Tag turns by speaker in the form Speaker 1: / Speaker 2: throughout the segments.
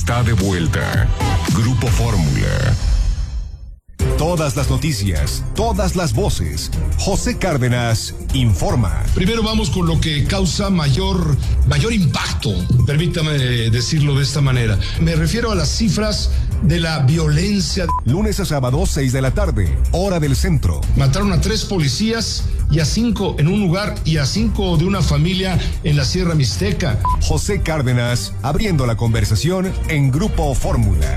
Speaker 1: está de vuelta. Grupo Fórmula. Todas las noticias, todas las voces. José Cárdenas informa.
Speaker 2: Primero vamos con lo que causa mayor impacto, permítame decirlo de esta manera. Me refiero a las cifras de la violencia.
Speaker 1: Lunes a sábado, 6 de la tarde, hora del centro.
Speaker 2: Mataron a 3 policías y a 5 en un lugar y a 5 de una familia en la Sierra Mixteca.
Speaker 1: José Cárdenas, abriendo la conversación en Grupo Fórmula.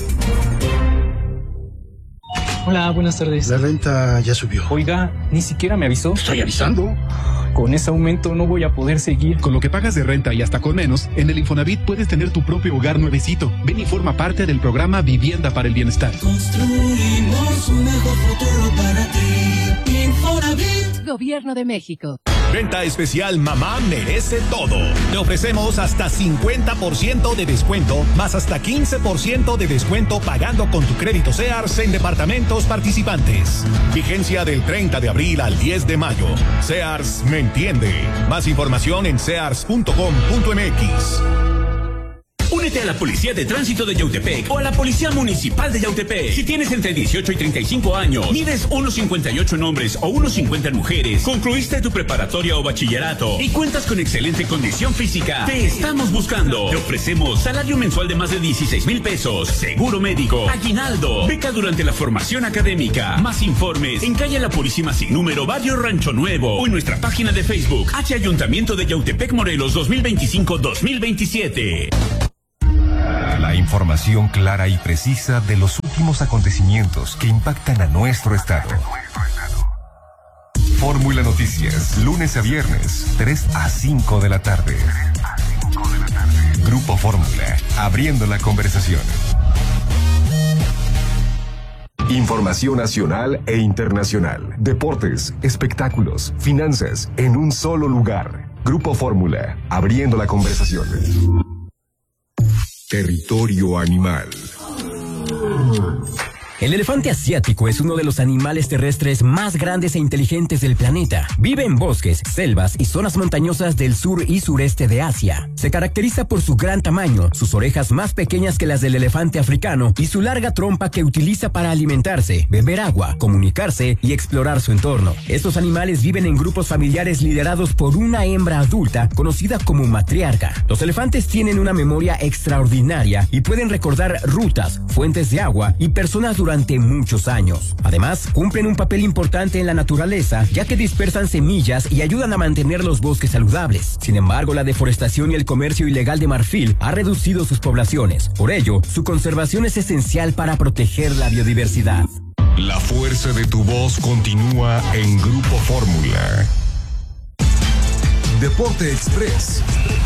Speaker 3: Hola, buenas tardes.
Speaker 4: La renta ya subió.
Speaker 3: Oiga, ni siquiera me avisó.
Speaker 4: Estoy avisando.
Speaker 3: Con ese aumento no voy a poder seguir.
Speaker 5: Con lo que pagas de renta y hasta con menos, en el Infonavit puedes tener tu propio hogar nuevecito. Ven y forma parte del programa Vivienda para el Bienestar.
Speaker 6: Construimos un mejor futuro para ti. Infonavit.
Speaker 7: Gobierno de México.
Speaker 8: Venta especial Mamá merece todo. Le ofrecemos hasta 50% de descuento, más hasta 15% de descuento pagando con tu crédito Sears en departamentos participantes. Vigencia del 30 de abril al 10 de mayo. Sears me entiende. Más información en sears.com.mx.
Speaker 9: Únete a la Policía de Tránsito de Yautepec o a la Policía Municipal de Yautepec. Si tienes entre 18 y 35 años, mides 1.58 en hombres o 1.50 en mujeres, concluiste tu preparatoria o bachillerato y cuentas con excelente condición física, te estamos buscando. Te ofrecemos salario mensual de más de 16,000 pesos, seguro médico, aguinaldo, beca durante la formación académica. Más informes en calle La Purísima sin número, barrio Rancho Nuevo, o en nuestra página de Facebook, H Ayuntamiento de Yautepec Morelos 2025-2027.
Speaker 1: La información clara y precisa de los últimos acontecimientos que impactan a nuestro estado. Fórmula Noticias, lunes a viernes, 3 a 5 de la tarde. Grupo Fórmula, abriendo la conversación. Información nacional e internacional, deportes, espectáculos, finanzas, en un solo lugar. Grupo Fórmula, abriendo la conversación. Territorio animal.
Speaker 10: El elefante asiático es uno de los animales terrestres más grandes e inteligentes del planeta. Vive en bosques, selvas y zonas montañosas del sur y sureste de Asia. Se caracteriza por su gran tamaño, sus orejas más pequeñas que las del elefante africano y su larga trompa que utiliza para alimentarse, beber agua, comunicarse y explorar su entorno. Estos animales viven en grupos familiares liderados por una hembra adulta conocida como matriarca. Los elefantes tienen una memoria extraordinaria y pueden recordar rutas, fuentes de agua y personas durante muchos años. Además, cumplen un papel importante en la naturaleza, ya que dispersan semillas y ayudan a mantener los bosques saludables. Sin embargo, la deforestación y el comercio ilegal de marfil ha reducido sus poblaciones. Por ello, su conservación es esencial para proteger la biodiversidad.
Speaker 1: La fuerza de tu voz continúa en Grupo Fórmula. Deporte Express.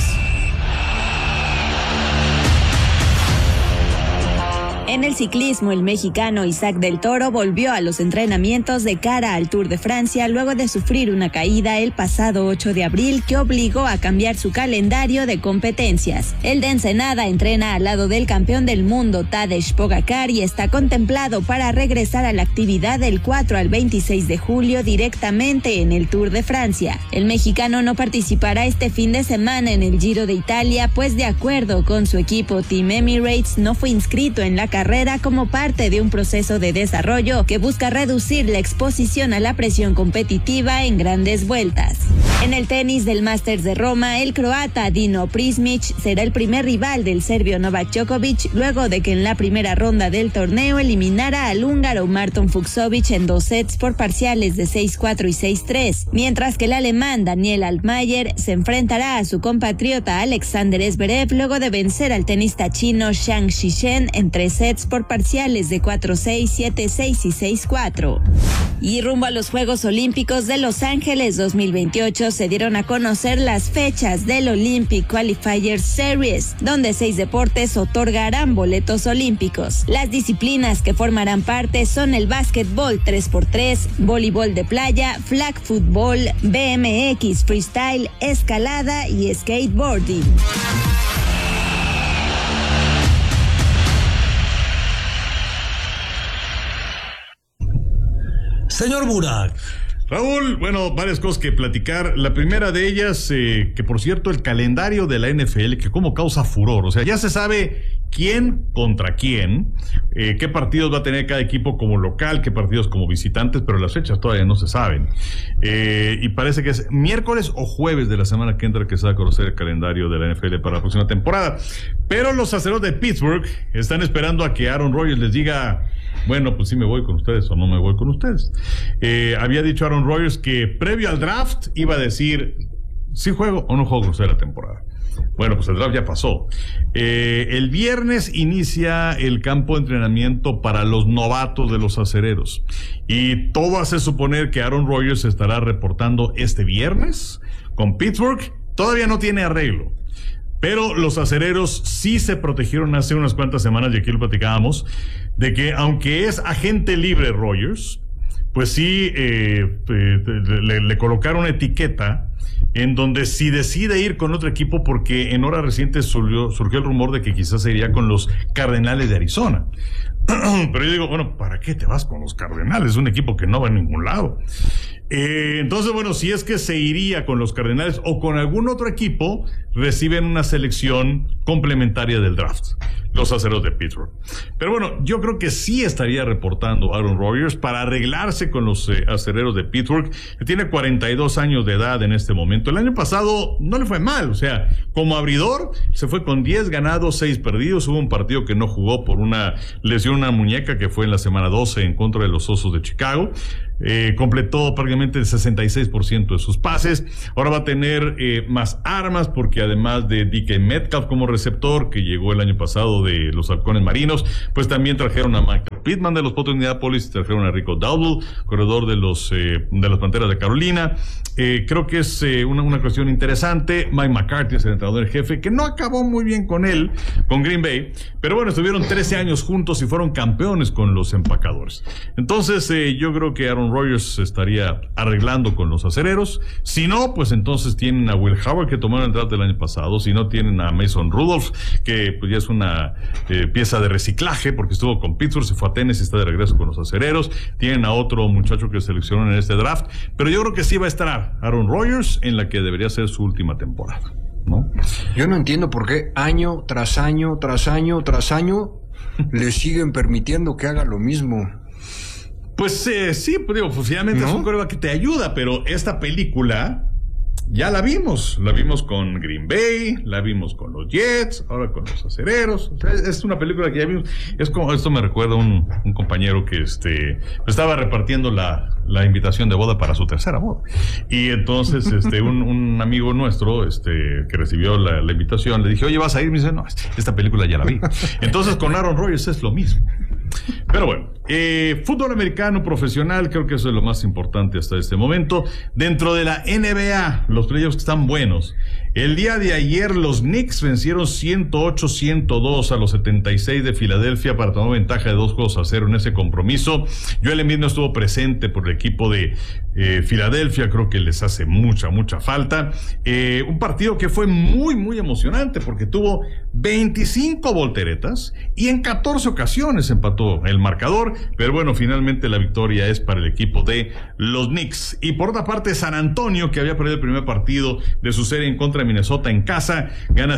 Speaker 11: En el ciclismo, el mexicano Isaac del Toro volvió a los entrenamientos de cara al Tour de Francia luego de sufrir una caída el pasado 8 de abril que obligó a cambiar su calendario de competencias. El de Ensenada entrena al lado del campeón del mundo Tadej Pogačar y está contemplado para regresar a la actividad del 4 al 26 de julio directamente en el Tour de Francia. El mexicano no participará este fin de semana en el Giro de Italia, pues de acuerdo con su equipo Team Emirates no fue inscrito en la carrera como parte de un proceso de desarrollo que busca reducir la exposición a la presión competitiva en grandes vueltas. En el tenis del Masters de Roma, el croata Dino Prismic será el primer rival del serbio Novak Djokovic luego de que en la primera ronda del torneo eliminara al húngaro Marton Fucsovics en 2 sets por parciales de 6-4 y 6-3, mientras que el alemán Daniel Altmaier se enfrentará a su compatriota Alexander Zverev luego de vencer al tenista chino Zhang Zhizhen en 3 sets por parciales de 4-6, 7-6 y 6-4. Y rumbo a los Juegos Olímpicos de Los Ángeles 2028 se dieron a conocer las fechas del Olympic Qualifier Series, donde 6 deportes otorgarán boletos olímpicos. Las disciplinas que formarán parte son el básquetbol 3x3, voleibol de playa, flag football, BMX freestyle, escalada y skateboarding.
Speaker 12: Señor Burak.
Speaker 13: Raúl, bueno, varias cosas que platicar. La primera de ellas, que por cierto, el calendario de la NFL, que como causa furor. O sea, ya se sabe quién contra quién, qué partidos va a tener cada equipo como local, qué partidos como visitantes, pero las fechas todavía no se saben. Y parece que es miércoles o jueves de la semana que entra que se va a conocer el calendario de la NFL para la próxima temporada. Pero los aceros de Pittsburgh están esperando a que Aaron Rodgers les diga, bueno, pues sí me voy con ustedes o no me voy con ustedes. Había dicho Aaron Rodgers que previo al draft iba a decir si juego o no juego con ustedes la temporada. Bueno, pues el draft ya pasó. El viernes inicia el campo de entrenamiento para los novatos de los acereros. Y todo hace suponer que Aaron Rodgers estará reportando este viernes con Pittsburgh. Todavía no tiene arreglo. Pero los acereros sí se protegieron hace unas cuantas semanas, y aquí lo platicábamos, de que aunque es agente libre Rodgers, pues sí le colocaron una etiqueta en donde si decide ir con otro equipo, porque en horas recientes surgió el rumor de que quizás se iría con los Cardenales de Arizona. Pero yo digo, bueno, ¿para qué te vas con los Cardenales? Es un equipo que no va a ningún lado. Entonces, bueno, si es que se iría con los Cardenales o con algún otro equipo, reciben una selección complementaria del draft, los aceros de Pittsburgh. Pero bueno, yo creo que sí estaría reportando Aaron Rodgers para arreglarse con los acereros de Pittsburgh, que tiene 42 años de edad en este momento. El año pasado no le fue mal, o sea, como abridor se fue con 10 ganados, 6 perdidos. Hubo un partido que no jugó por una lesión en una muñeca, que fue en la semana 12 en contra de los Osos de Chicago. Completó prácticamente el 66% de sus pases. Ahora va a tener más armas, porque además de DK Metcalf como receptor, que llegó el año pasado de los Halcones Marinos, pues también trajeron a Michael Pittman de los Potros de Indianapolis, trajeron a Rico Dowdle, corredor de las Panteras de Carolina. Creo que es una cuestión interesante. Mike McCarthy es el entrenador en jefe, que no acabó muy bien con él, con Green Bay, pero bueno, estuvieron 13 años juntos y fueron campeones con los Empacadores. Entonces, yo creo que Aaron Rodgers estaría arreglando con los acereros. Si no, pues entonces tienen a Will Howard, que tomaron el draft del año pasado. Si no, tienen a Mason Rudolph, que pues ya es una pieza de reciclaje, porque estuvo con Pittsburgh, se fue a Tennessee y está de regreso con los acereros. Tienen a otro muchacho que seleccionaron en este draft, pero yo creo que sí va a estar Aaron Rodgers en la que debería ser su última temporada, ¿no?
Speaker 7: Yo no entiendo por qué año tras año tras año tras año le siguen permitiendo que haga lo mismo.
Speaker 13: Pues sí, pues digo, finalmente es un quarterback que te ayuda, pero esta película ya la vimos con Green Bay, la vimos con los Jets, ahora con los acereros. O sea, es una película que ya vimos. Es como, esto me recuerda a un compañero que estaba repartiendo la invitación de boda para su tercera boda. Y entonces un amigo nuestro que recibió la invitación, le dije, oye, ¿vas a ir? Me dice, no, esta película ya la vi. Entonces con Aaron Rodgers es lo mismo. Pero bueno, fútbol americano profesional, creo que eso es lo más importante hasta este momento. Dentro de la NBA, los playoffs que están buenos. El día de ayer los Knicks vencieron 108-102 a los 76 de Filadelfia para tomar ventaja de 2-0 en ese compromiso. Joel Embiid no estuvo presente por el equipo de Filadelfia, creo que les hace mucha falta. Un partido que fue muy emocionante, porque tuvo 25 volteretas y en 14 ocasiones empató el marcador, pero bueno, finalmente la victoria es para el equipo de los Knicks. Y por otra parte, San Antonio, que había perdido el primer partido de su serie en contra de Minnesota en casa, gana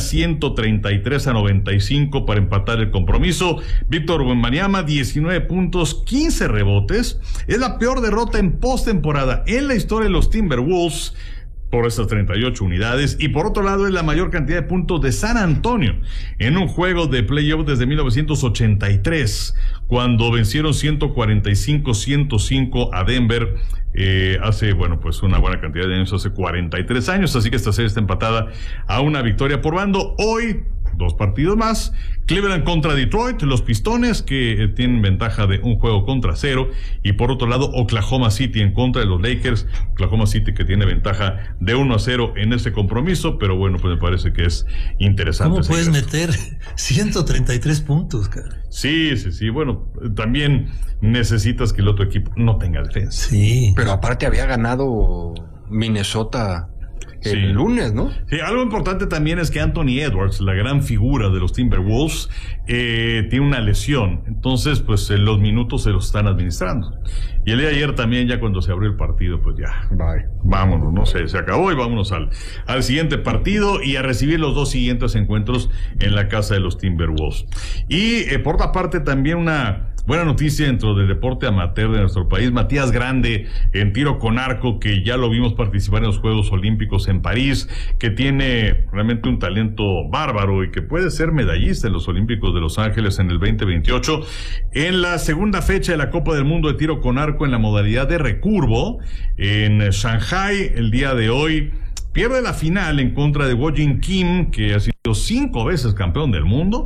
Speaker 13: 133-95 para empatar el compromiso. Víctor Wembanyama, 19 puntos, 15 rebotes. Es la peor derrota en postemporada en la historia de los Timberwolves por esas 38 unidades, y por otro lado es la mayor cantidad de puntos de San Antonio en un juego de playoff desde 1983, cuando vencieron 145-105 a Denver hace, pues una buena cantidad de años, hace 43 años, así que esta serie está empatada a una victoria por bando. Hoy, 2 partidos más. Cleveland contra Detroit, los Pistones, que tienen ventaja de 1-0, y por otro lado Oklahoma City en contra de los Lakers. Oklahoma City, que tiene ventaja de 1-0 en ese compromiso, pero bueno, pues me parece que es interesante.
Speaker 12: ¿Cómo puedes meter 133 puntos, cara?
Speaker 13: Sí, bueno, también necesitas que el otro equipo no tenga defensa.
Speaker 7: Sí. Pero aparte había ganado Minnesota el lunes, ¿no?
Speaker 13: Sí, algo importante también es que Anthony Edwards, la gran figura de los Timberwolves, tiene una lesión. Entonces, pues los minutos se los están administrando. Y el día de ayer también, ya cuando se abrió el partido, pues ya, bye, vámonos, no sé, se acabó y vámonos al siguiente partido y a recibir los 2 siguientes encuentros en la casa de los Timberwolves. Y por otra parte, también una buena noticia dentro del deporte amateur de nuestro país. Matías Grande en tiro con arco, que ya lo vimos participar en los Juegos Olímpicos en París, que tiene realmente un talento bárbaro y que puede ser medallista en los Olímpicos de Los Ángeles en el 2028. En la segunda fecha de la Copa del Mundo de tiro con arco en la modalidad de recurvo en Shanghai el día de hoy, pierde la final en contra de Woo-Jin Kim, que ha sido 5 veces campeón del mundo.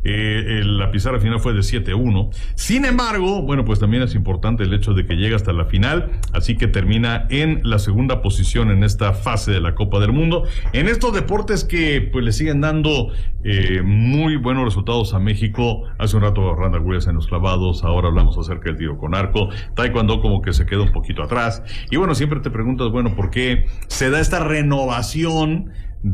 Speaker 13: La pizarra final fue de 7-1. Sin embargo, bueno, pues también es importante el hecho de que llega hasta la final, así que termina en la segunda posición en esta fase de la Copa del Mundo. En estos deportes que pues le siguen dando muy buenos resultados a México. Hace un rato Randall Williams en los clavados, ahora hablamos acerca del tiro con arco. Taekwondo como que se queda un poquito atrás. Y bueno, siempre te preguntas, bueno, ¿por qué se da esta renovación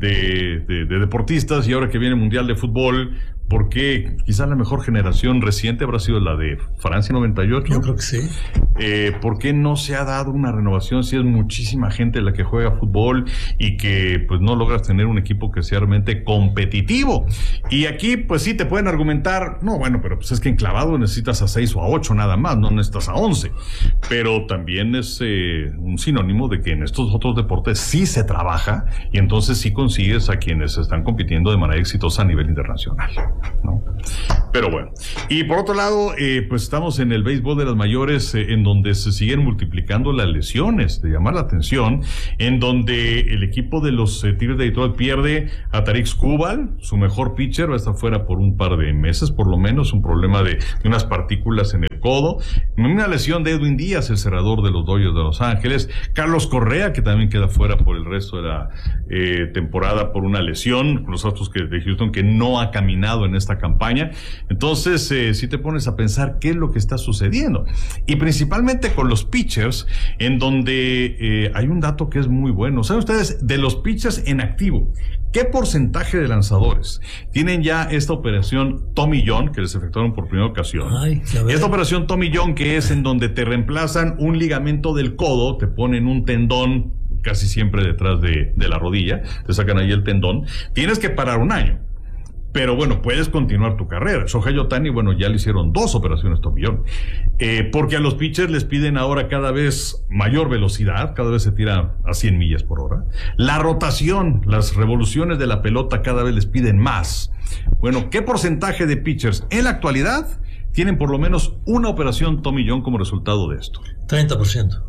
Speaker 13: de deportistas? Y ahora que viene el Mundial de Fútbol, ¿por qué quizás la mejor generación reciente habrá sido la de Francia 98?
Speaker 12: Yo creo que sí.
Speaker 13: ¿Por qué no se ha dado una renovación si es muchísima gente la que juega fútbol y que pues no logras tener un equipo que sea realmente competitivo? Y aquí pues sí te pueden argumentar, no, bueno, pero pues es que en clavado necesitas a 6 o a 8 nada más, no necesitas a 11. Pero también es un sinónimo de que en estos otros deportes sí se trabaja y entonces sí consigues a quienes están compitiendo de manera exitosa a nivel internacional, ¿no? Pero bueno, y por otro lado, pues estamos en el béisbol de las mayores, en donde se siguen multiplicando las lesiones, de llamar la atención, en donde el equipo de los Tigres de Detroit pierde a Tarik Skubal, su mejor pitcher, va a estar fuera por un par de meses, por lo menos, un problema de unas partículas en el codo, una lesión de Edwin Díaz, el cerrador de los Dodgers de Los Ángeles, Carlos Correa, que también queda fuera por el resto de la temporada por una lesión, los Astros de Houston, que no ha caminado en esta campaña. Entonces, si te pones a pensar qué es lo que está sucediendo, y principalmente con los pitchers, en donde hay un dato que es muy bueno. ¿Saben ustedes de los pitchers en activo qué porcentaje de lanzadores tienen ya esta operación Tommy John, que les efectuaron por primera ocasión? Esta operación Tommy John, que es en donde te reemplazan un ligamento del codo, te ponen un tendón casi siempre detrás de la rodilla, te sacan ahí el tendón, tienes que parar un año. Pero bueno, puedes continuar tu carrera. Shohei Ohtani, bueno, ya le hicieron 2 operaciones Tommy John. Porque a los pitchers les piden ahora cada vez mayor velocidad, cada vez se tira a 100 millas por hora. La rotación, las revoluciones de la pelota cada vez les piden más. Bueno, ¿qué porcentaje de pitchers en la actualidad tienen por lo menos una operación Tommy John como resultado de esto?
Speaker 12: 30%.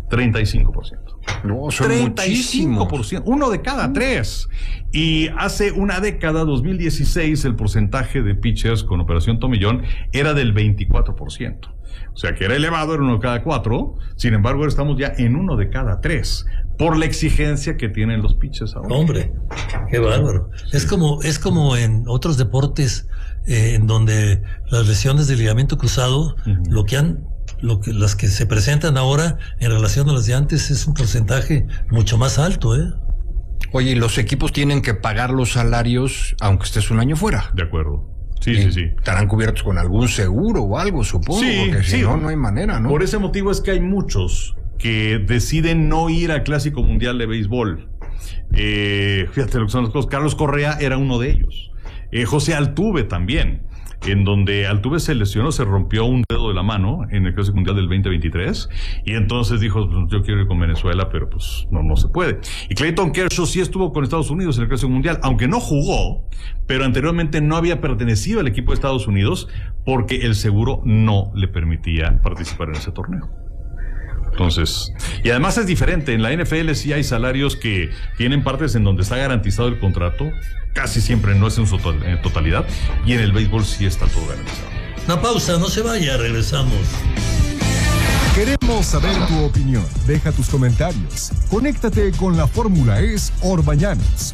Speaker 13: 35%.
Speaker 7: No, son
Speaker 13: 35%, 1 de cada 3. Y hace una década, 2016, el porcentaje de pitchers con operación Tommy John era del 24%. O sea que era elevado, era 1 de cada 4. Sin embargo, ahora estamos ya en 1 de cada 3. Por la exigencia que tienen los pitchers ahora.
Speaker 12: Hombre, qué bárbaro. Es como en otros deportes, en donde las lesiones de ligamento cruzado, las que se presentan ahora en relación a las de antes es un porcentaje mucho más alto, ¿eh?
Speaker 7: Oye, y los equipos tienen que pagar los salarios aunque estés un año fuera.
Speaker 13: De acuerdo. Sí.
Speaker 7: Estarán cubiertos con algún seguro o algo, supongo, porque si no, no hay manera, ¿no?
Speaker 13: Por ese motivo es que hay muchos que deciden no ir al Clásico Mundial de Béisbol. Fíjate lo que son las cosas. Carlos Correa era uno de ellos. José Altuve también, en donde Altuve se lesionó, se rompió un dedo de la mano en el Clásico Mundial del 2023, y entonces dijo, yo quiero ir con Venezuela, pero pues no se puede. Y Clayton Kershaw sí estuvo con Estados Unidos en el Clásico Mundial, aunque no jugó, pero anteriormente no había pertenecido al equipo de Estados Unidos porque el seguro no le permitía participar en ese torneo. Entonces, y además es diferente, en la NFL sí hay salarios que tienen partes en donde está garantizado el contrato, casi siempre no es en su totalidad, y en el béisbol sí está todo garantizado.
Speaker 12: Una pausa, no se vaya, regresamos.
Speaker 1: Queremos saber tu opinión. Deja tus comentarios. Conéctate con la Fórmula ES Orbañanos.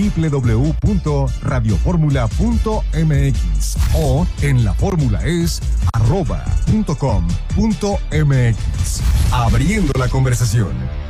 Speaker 1: www.radioformula.mx o en laformulaes.com.mx. Abriendo la conversación.